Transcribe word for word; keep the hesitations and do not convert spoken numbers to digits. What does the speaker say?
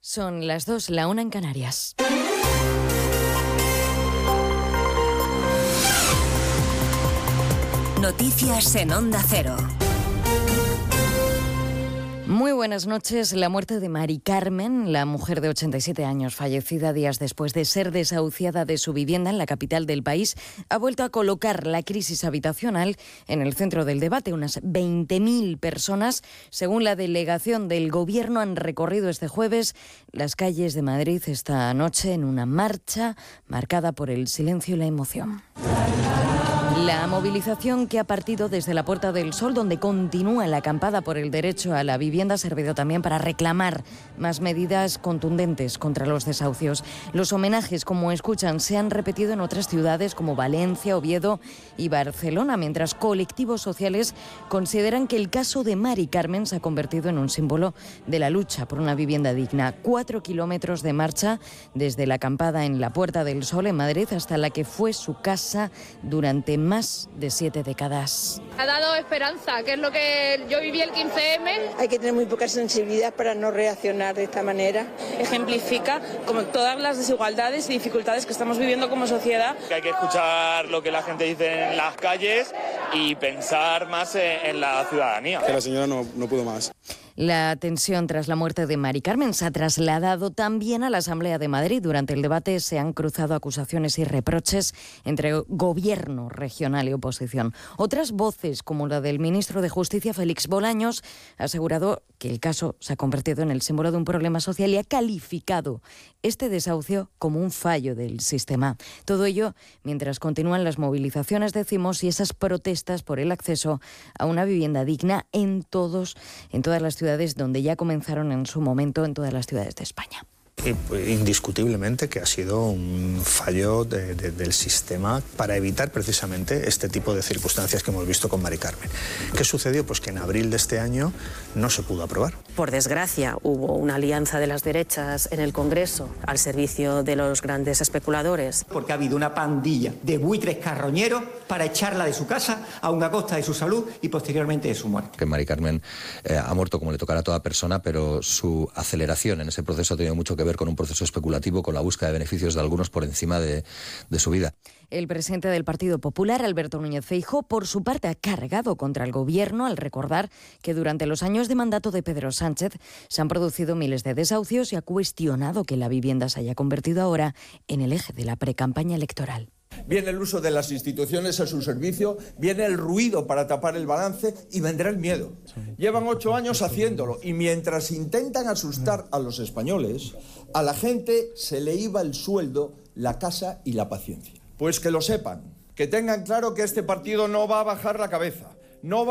Son las dos, la una en Canarias. Noticias en Onda Cero. Muy buenas noches. La muerte de Mari Carmen, la mujer de ochenta y siete años, fallecida días después de ser desahuciada de su vivienda en la capital del país, ha vuelto a colocar la crisis habitacional en el centro del debate. Unas veinte mil personas, según la delegación del Gobierno, han recorrido este jueves las calles de Madrid esta noche en una marcha marcada por el silencio y la emoción. La movilización que ha partido desde la Puerta del Sol, donde continúa la acampada por el derecho a la vivienda, ha servido también para reclamar más medidas contundentes contra los desahucios. Los homenajes, como escuchan, se han repetido en otras ciudades como Valencia, Oviedo y Barcelona, mientras colectivos sociales consideran que el caso de Mari Carmen se ha convertido en un símbolo de la lucha por una vivienda digna. Cuatro kilómetros de marcha desde la acampada en la Puerta del Sol en Madrid hasta la que fue su casa durante más de siete décadas. Ha dado esperanza, que es lo que yo viví el quince eme. Hay que tener muy poca sensibilidad para no reaccionar de esta manera. Ejemplifica como todas las desigualdades y dificultades que estamos viviendo como sociedad. Que hay que escuchar lo que la gente dice en las calles y pensar más en la ciudadanía. Que la señora no, no pudo más. La tensión tras la muerte de Mari Carmen se ha trasladado también a la Asamblea de Madrid. Durante el debate se han cruzado acusaciones y reproches entre gobierno regional y oposición. Otras voces, como la del ministro de Justicia, Félix Bolaños, ha asegurado que el caso se ha convertido en el símbolo de un problema social y ha calificado este desahucio como un fallo del sistema. Todo ello mientras continúan las movilizaciones, decimos, y esas protestas por el acceso a una vivienda digna en todos, en todas las ciudades ciudades donde ya comenzaron en su momento en todas las ciudades de España. Indiscutiblemente que ha sido un fallo de, de, del sistema para evitar precisamente este tipo de circunstancias que hemos visto con Mari Carmen. ¿Qué sucedió? Pues que en abril de este año no se pudo aprobar. Por desgracia, hubo una alianza de las derechas en el Congreso al servicio de los grandes especuladores. Porque ha habido una pandilla de buitres carroñeros para echarla de su casa a una costa de su salud y posteriormente de su muerte. Que Mari Carmen eh, ha muerto como le tocará a toda persona, pero su aceleración en ese proceso ha tenido mucho que ver con un proceso especulativo, con la búsqueda de beneficios de algunos por encima de, de su vida. El presidente del Partido Popular, Alberto Núñez Feijóo, por su parte ha cargado contra el Gobierno al recordar que durante los años de mandato de Pedro Sánchez se han producido miles de desahucios y ha cuestionado que la vivienda se haya convertido ahora en el eje de la precampaña electoral. Viene el uso de las instituciones a su servicio, viene el ruido para tapar el balance y vendrá el miedo. Llevan ocho años haciéndolo y mientras intentan asustar a los españoles, a la gente se le iba el sueldo, la casa y la paciencia. Pues que lo sepan, que tengan claro que este partido no va a bajar la cabeza, no va